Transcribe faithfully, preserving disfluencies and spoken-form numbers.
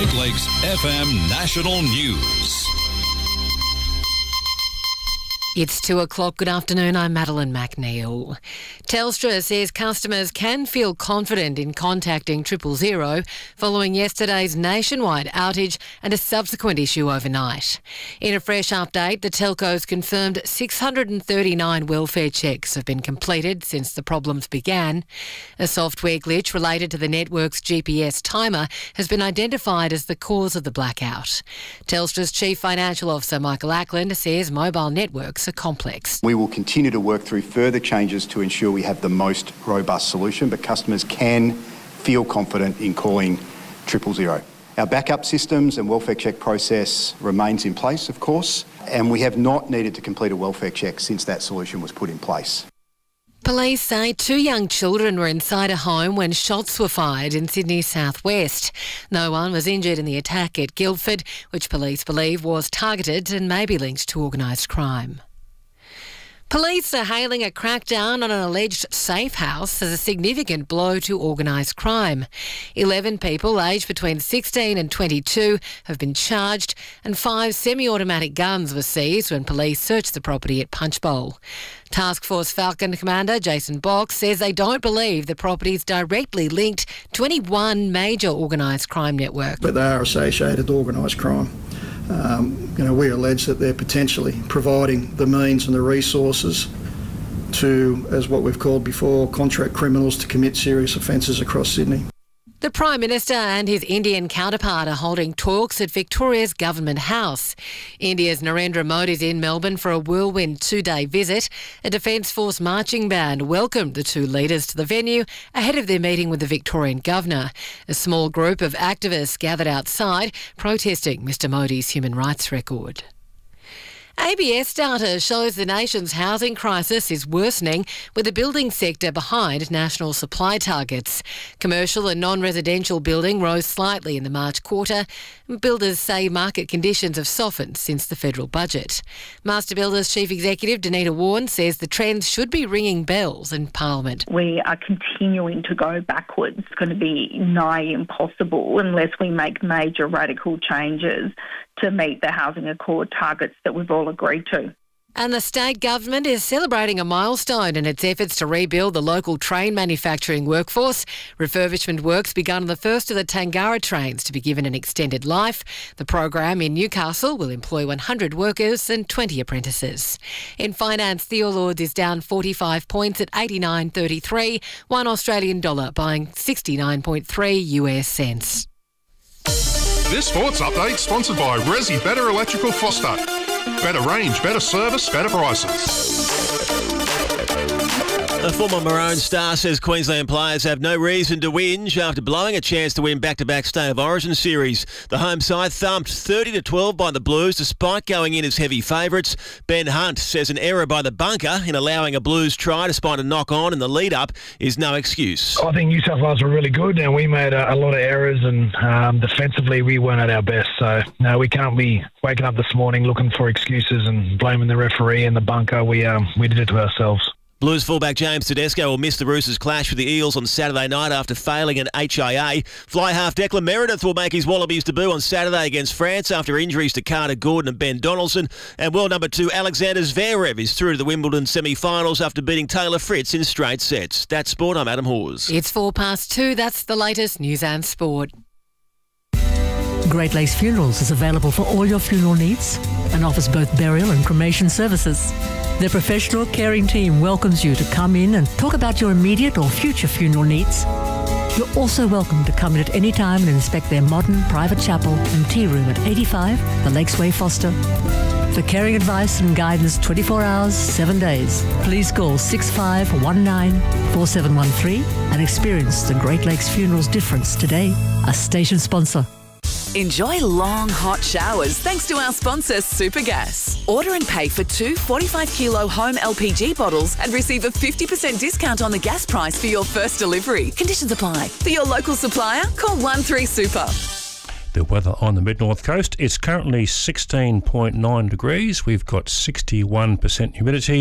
Great Lakes F M National News. It's two o'clock. Good afternoon. I'm Madeline McNeil. Telstra says customers can feel confident in contacting triple zero following yesterday's nationwide outage and a subsequent issue overnight. In a fresh update, the telcos confirmed six hundred thirty-nine welfare checks have been completed since the problems began. A software glitch related to the network's G P S timer has been identified as the cause of the blackout. Telstra's Chief Financial Officer Michael Ackland says mobile networks are complex. We will continue to work through further changes to ensure we have the most robust solution, but customers can feel confident in calling triple zero. Our backup systems and welfare check process remains in place, of course, and we have not needed to complete a welfare check since that solution was put in place. Police say two young children were inside a home when shots were fired in Sydney's southwest. No one was injured in the attack at Guildford, which police believe was targeted and may be linked to organised crime. Police are hailing a crackdown on an alleged safe house as a significant blow to organised crime. Eleven people aged between sixteen and twenty-two have been charged, and five semi-automatic guns were seized when police searched the property at Punchbowl. Task Force Falcon Commander Jason Box says they don't believe the property is directly linked to any one major organised crime network. But they are associated to organised crime. Um, you know, we allege that they're potentially providing the means and the resources to, as what we've called before, contract criminals to commit serious offences across Sydney. The Prime Minister and his Indian counterpart are holding talks at Victoria's Government House. India's Narendra Modi is in Melbourne for a whirlwind two-day visit. A Defence Force marching band welcomed the two leaders to the venue ahead of their meeting with the Victorian Governor. A small group of activists gathered outside protesting Mr Modi's human rights record. A B S data shows the nation's housing crisis is worsening, with the building sector behind national supply targets. Commercial and non-residential building rose slightly in the March quarter. Builders say market conditions have softened since the federal budget. Master Builders Chief Executive Danita Warren says the trends should be ringing bells in Parliament. We are continuing to go backwards. It's going to be nigh impossible unless we make major radical changes to meet the Housing Accord targets that we've all agreed to. And the state government is celebrating a milestone in its efforts to rebuild the local train manufacturing workforce. Refurbishment works begun on the first of the Tangara trains to be given an extended life. The program in Newcastle will employ one hundred workers and twenty apprentices. In finance, the All Ords is down forty-five points at eighty-nine thirty-three, one Australian dollar buying sixty-nine point three U S cents. This sports update sponsored by Resi Better Electrical Foster. Better range, better service, better prices. A former Maroon star says Queensland players have no reason to whinge after blowing a chance to win back-to-back State of Origin series. The home side thumped thirty to twelve by the Blues despite going in as heavy favourites. Ben Hunt says an error by the bunker in allowing a Blues try despite a knock-on in the lead-up is no excuse. I think New South Wales were really good and we made a, a lot of errors, and um, defensively we weren't at our best. So, no, we can't be waking up this morning looking for excuses and blaming the referee and the bunker. We, um, we did it to ourselves. Blues fullback James Tedesco will miss the Roosters' clash with the Eels on Saturday night after failing at H I A. Fly half Declan Meredith will make his Wallabies debut on Saturday against France after injuries to Carter Gordon and Ben Donaldson. And world number two Alexander Zverev is through to the Wimbledon semi-finals after beating Taylor Fritz in straight sets. That's sport. I'm Adam Hawes. It's four past two. That's the latest news and sport. Great Lakes Funerals is available for all your funeral needs and offers both burial and cremation services. Their professional caring team welcomes you to come in and talk about your immediate or future funeral needs. You're also welcome to come in at any time and inspect their modern private chapel and tea room at eighty-five The Lakes Way, Foster. For caring advice and guidance twenty-four hours, seven days, please call six five one nine four seven one three and experience the Great Lakes Funerals difference today. A station sponsor. Enjoy long, hot showers thanks to our sponsor, Supergas. Order and pay for two forty-five kilo home L P G bottles and receive a fifty percent discount on the gas price for your first delivery. Conditions apply. For your local supplier, call one three super. The weather on the mid-north coast, it's currently sixteen point nine degrees. We've got sixty-one percent humidity.